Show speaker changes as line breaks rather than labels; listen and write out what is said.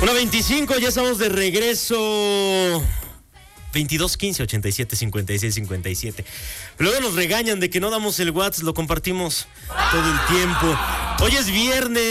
1:25, ya estamos de regreso. 2215-875657. Luego nos regañan de que no damos el WhatsApp, lo compartimos todo el tiempo. Hoy es viernes.